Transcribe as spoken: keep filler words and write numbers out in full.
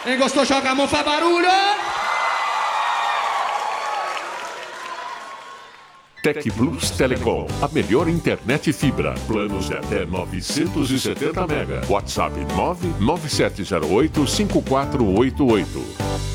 Quem gostou, joga a mão, faz barulho! Tec Plus Telecom, a melhor internet fibra. Planos de até novecentos e setenta mega. WhatsApp nove nove sete zero oito cinco quatro oito oito.